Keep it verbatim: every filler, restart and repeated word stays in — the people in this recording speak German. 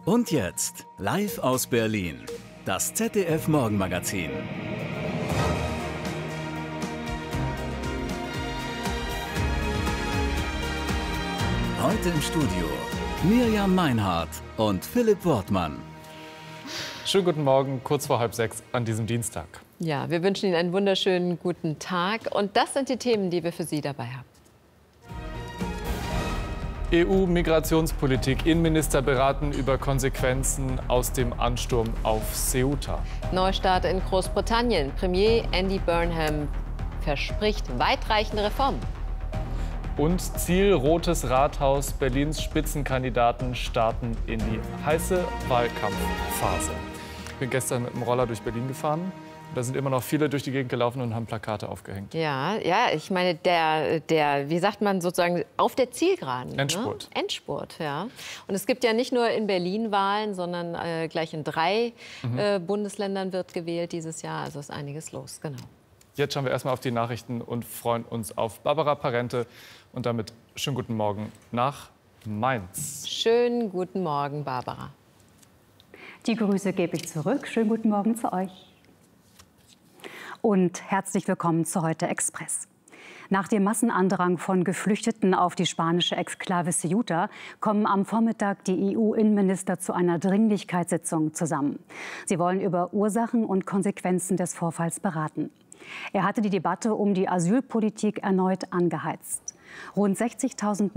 Und jetzt, live aus Berlin, das Z D F-Morgenmagazin. Heute im Studio Mirjam Meinhardt und Philipp Wortmann. Schönen guten Morgen, kurz vor halb sechs an diesem Dienstag. Ja, wir wünschen Ihnen einen wunderschönen guten Tag. Und das sind die Themen, die wir für Sie dabei haben. E U-Migrationspolitik. Innenminister beraten über Konsequenzen aus dem Ansturm auf Ceuta. Neustart in Großbritannien. Premier Andy Burnham verspricht weitreichende Reformen. Und Ziel Rotes Rathaus. Berlins Spitzenkandidaten starten in die heiße Wahlkampfphase. Ich bin gestern mit dem Roller durch Berlin gefahren. Da sind immer noch viele durch die Gegend gelaufen und haben Plakate aufgehängt. Ja, ja, ich meine, der, der, wie sagt man sozusagen, auf der Zielgeraden. Endspurt. Ne? Endspurt, ja. Und es gibt ja nicht nur in Berlin Wahlen, sondern äh, gleich in drei mhm. äh, Bundesländern wird gewählt dieses Jahr. Also ist einiges los, genau. Jetzt schauen wir erstmal auf die Nachrichten und freuen uns auf Barbara Parente. Und damit schönen guten Morgen nach Mainz. Schönen guten Morgen, Barbara. Die Grüße gebe ich zurück. Schönen guten Morgen zu euch. Und herzlich willkommen zu Heute Express. Nach dem Massenandrang von Geflüchteten auf die spanische Exklave Ceuta kommen am Vormittag die E U-Innenminister zu einer Dringlichkeitssitzung zusammen. Sie wollen über Ursachen und Konsequenzen des Vorfalls beraten. Er hatte die Debatte um die Asylpolitik erneut angeheizt. Rund sechzigtausend